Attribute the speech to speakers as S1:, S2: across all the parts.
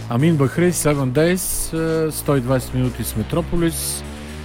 S1: Амин Бахри, 7 Days, 120 минути с Метрополис.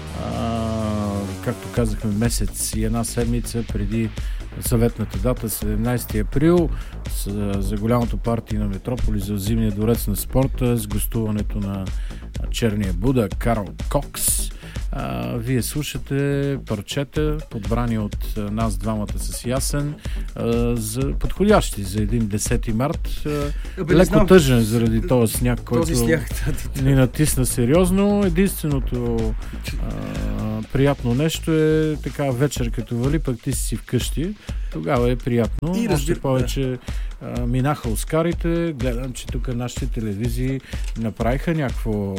S1: Както казахме, месец и една седмица преди съветната дата, 17 април, за голямото парти на Метрополис за Зимния дворец на спорта с гостуването на черния Буда Карл Кокс. Вие слушате парчета, подбрани от нас двамата с Ясен, за подходящи за един 10 март. Леко тъжен заради този сняг, който ни натисна сериозно. Единственото приятно нещо е така вечер като вали, пък ти си вкъщи. Тогава е приятно. И още повече минаха Оскарите. Гледам, че тук нашите телевизии направиха някакво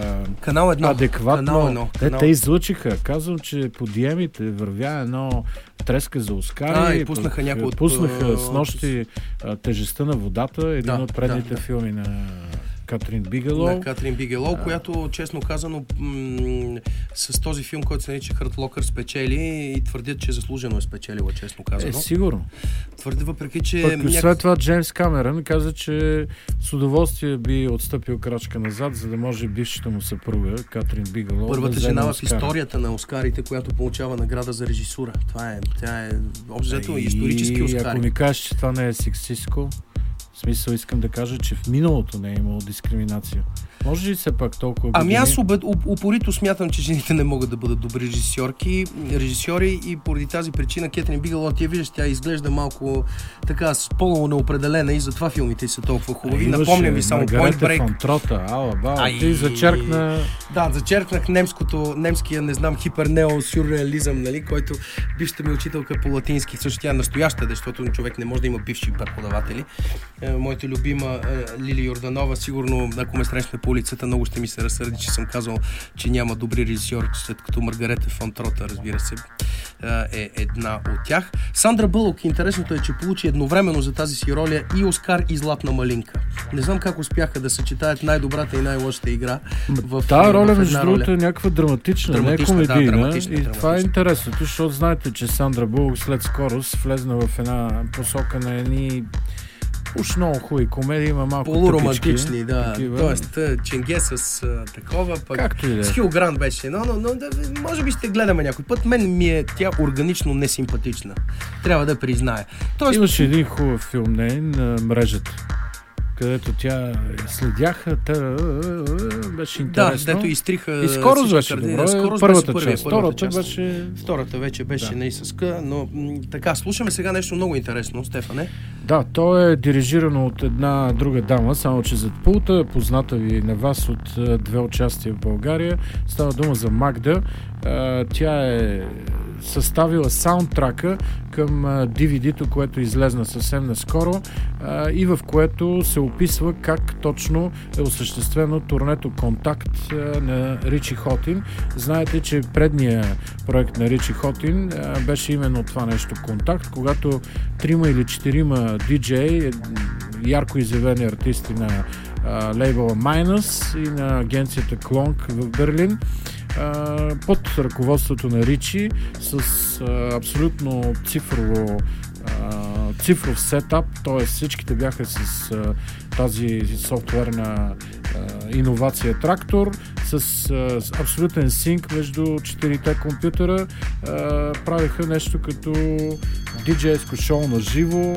S1: адекватно. Те излъчиха. Казвам, че по диемите вървя едно треска за Оскари.
S2: И пуснаха
S1: с нощи Тежестта на водата. Един от предните филми на Катрин Бигелоу,
S2: която, честно казано, с този филм, който се нарича Hurt Locker, спечели и твърдят, че заслужено е спечелила, честно казано.
S1: Сигурно.
S2: Твърди, въпреки че...
S1: След това Джеймс Камерън каза, че с удоволствие би отстъпил крачка назад, за да може бившата му съпруга, Катрин Бигелоу,
S2: първата жена в историята на Оскарите, която получава награда за режисура. Тя е общо исторически Оскари.
S1: Ако ми кажеш, че това не е сексистко, в смисъл искам да кажа, че в миналото не е имало дискриминация. Може ли се пак толкова години?
S2: Аз упорито смятам, че жените не могат да бъдат добри режисьори и поради тази причина Кетрин Бигелоу, ти виждаш, тя изглежда малко така полово неопределена и затова филмите са толкова хубави. Напомням ви само Point Break.
S1: Ти зачеркна...
S2: Да, зачеркнах немския, не знам, хипернео-сюрреализъм, нали, който бившата ми учителка по латински, също тя е настояща, защото човек не може да има бивши преподаватели. Моята любима Лили Йорданова, сигурно, ако ме срещне по улицата, много ще ми се разсърди, че съм казал, че няма добри режисьори, след като Маргарета фон Трота, разбира се, е една от тях. Сандра Бълок, интересното е, че получи едновременно за тази си роля и Оскар, и Златна малинка. Не знам как успяха да съчетаят най-добрата и най-лошата игра в
S1: тази роля, между другото, е някаква драматична, не е комедийна. И това е интересно, защото знаете, че Сандра Бълок след скорост влезна в една посока на едни уж много хубави комедии, има малко
S2: полуромантични, да. Тоест, Ченге с такова, пък с Хю Грант беше. Но може би ще гледаме някой път. Мен ми е тя органично несимпатична. Трябва да призная.
S1: Имаше един хубав филм на мрежата, където тя следяха, беше интересно.
S2: Да, дето изтриха...
S1: И скорост беше добро, първата част.
S2: Втората вече беше неисъска, но така, слушаме сега нещо много интересно, Стефане.
S1: Да, то е дирижирано от една друга дама, само че зад пулта, позната ви на вас от две участия в България. Става дума за Магда. Тя е съставила саундтрака към DVD-то, което излезна съвсем наскоро и в което се описва как точно е осъществено турнето Контакт на Ричи Хотин. Знаете, че предния проект на Ричи Хотин беше именно това нещо Контакт, когато 3 или 4 диджеи, ярко изявени артисти на лейбъла Minus и на агенцията Клонк в Берлин, под ръководството на Ричи с абсолютно цифров сетап, т.е. всичките бяха с тази софтуерна иновация Трактор, с абсолютен синк между 4-те компютъра, правиха нещо като диджейско шоу на живо.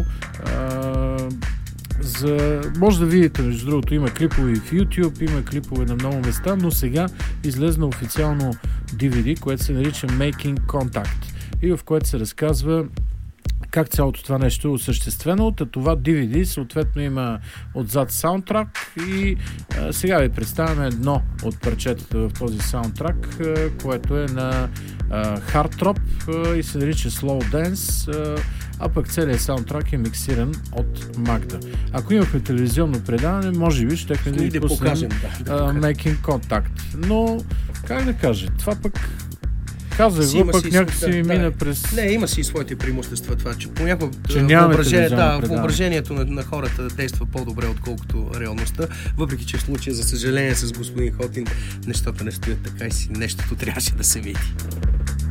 S1: Може да видите, между другото, има клипове в YouTube, има клипове на много места, но сега излезна официално DVD, което се нарича Making Contact и в което се разказва как цялото това нещо е осъществено. От това DVD съответно има отзад саундтрак и сега ви представяме едно от парчетата в този саундтрак, което е на Hard Drop и се нарича Slow Dance, а пък целият саундтрак е миксиран от Магда. Ако имахме телевизионно предаване, може би ще да ви пуснем Making Contact. Но, как да кажа, това пък казах го, пък някакси ми мина през...
S2: Не, има си и своите преимущества това, че понякога въображението на хората действа по-добре, отколкото реалността, въпреки че в случая, за съжаление, с господин Хотин нещата не стоят така и си нещото трябваше да се види.